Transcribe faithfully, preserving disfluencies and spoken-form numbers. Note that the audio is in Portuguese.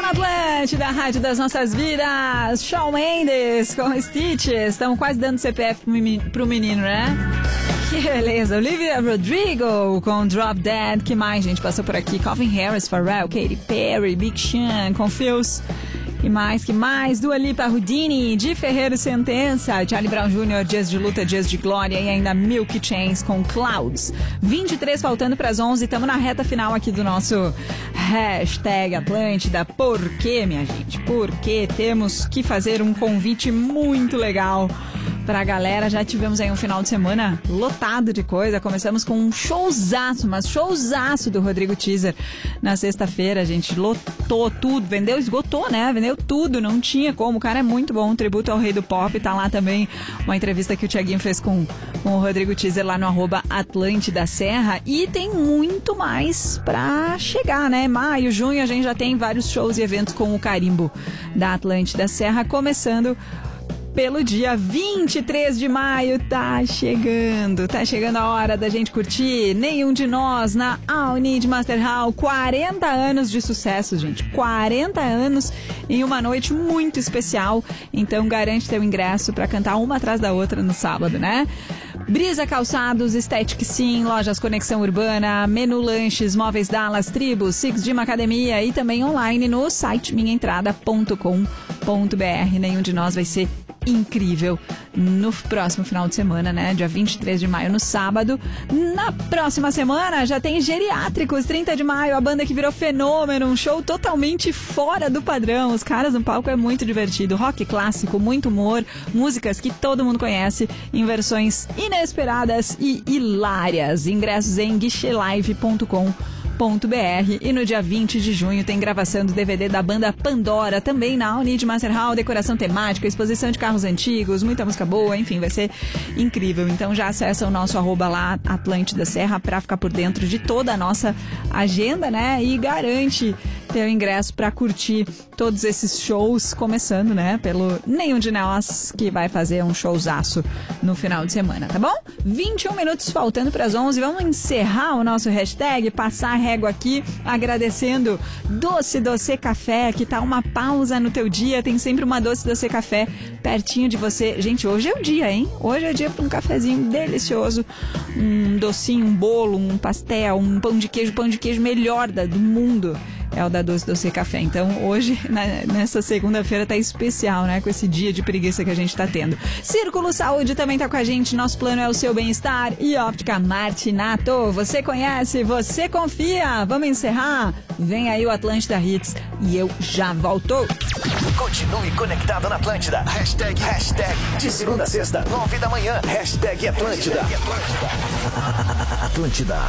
na Atlântida, a rádio das nossas vidas. Shawn Mendes com Stitches. Estamos quase dando C P F pro menino, né? Que beleza. Olivia Rodrigo com Drop Dead. Que mais, gente? Passou por aqui. Calvin Harris, Pharrell, Katy Perry, Big Sean, Confused. Que mais, que mais? Dua Lipa, Houdini, Di Ferreiro, Sentença, Charlie Brown Júnior, Dias de Luta, Dias de Glória e ainda Milk Chains com Clouds. vinte e três faltando para as onze, estamos na reta final aqui do nosso hashtag Atlântida. Por quê, minha gente? Porque temos que fazer um convite muito legal pra galera. Já tivemos aí um final de semana lotado de coisa. Começamos com um showzaço, mas showzaço do Rodrigo Teaser na sexta-feira, gente. Lotou tudo, vendeu, esgotou, né? Vendeu tudo, não tinha como. O cara é muito bom, um tributo ao rei do pop. Tá lá também uma entrevista que o Thiaguinho fez com, com o Rodrigo Teaser lá no arroba Atlântida Serra. E tem muito mais pra chegar, né? Maio, junho, a gente já tem vários shows e eventos com o carimbo da Atlântida Serra, começando pelo dia vinte e três de maio. Tá chegando, tá chegando a hora da gente curtir Nenhum de Nós na All Need Master Hall. quarenta anos de sucesso, gente, quarenta anos em uma noite muito especial. Então garante teu ingresso pra cantar uma atrás da outra no sábado, né? Brisa Calçados, Estética Sim, Lojas Conexão Urbana, Menu Lanches, Móveis Dallas, Tribos, Six Gym Academia e também online no site minha entrada ponto com ponto b r. Nenhum de Nós vai ser incrível no próximo final de semana, né? Dia vinte e três de maio, no sábado. Na próxima semana já tem Geriátricos, trinta de maio, a banda que virou fenômeno, um show totalmente fora do padrão. Os caras no palco é muito divertido, rock clássico, muito humor, músicas que todo mundo conhece em versões inesperadas e hilárias. Ingressos em guichê live ponto com ponto b r. E no dia vinte de junho tem gravação do D V D da banda Pandora, também na Unid Master Hall, decoração temática, exposição de carros antigos, muita música boa, enfim, vai ser incrível. Então já acessa o nosso arroba lá, Atlântida Serra, pra ficar por dentro de toda a nossa agenda, né? E garante teu ingresso pra curtir todos esses shows, começando, né, pelo Nenhum de Nós, que vai fazer um showzaço no final de semana, tá bom? vinte e um minutos faltando pras onze, vamos encerrar o nosso hashtag, passar a régua aqui, agradecendo Doce Doce Café, que tá uma pausa no teu dia, tem sempre uma Doce Doce Café pertinho de você. Gente, hoje é o dia, hein? Hoje é o dia pra um cafezinho delicioso, um docinho, um bolo, um pastel, um pão de queijo, pão de queijo melhor da, do mundo. É o da Doce Doce Café. Então hoje, na, nessa segunda-feira, tá especial, né? Com esse dia de preguiça que a gente tá tendo. Círculo Saúde também tá com a gente. Nosso plano é o seu bem-estar. E Óptica Martinato. Você conhece, você confia. Vamos encerrar? Vem aí o Atlântida Hits. E eu já volto. Continue conectado na Atlântida. Hashtag, hashtag. De segunda a sexta, nove da manhã. Hashtag Atlântida. Atlântida.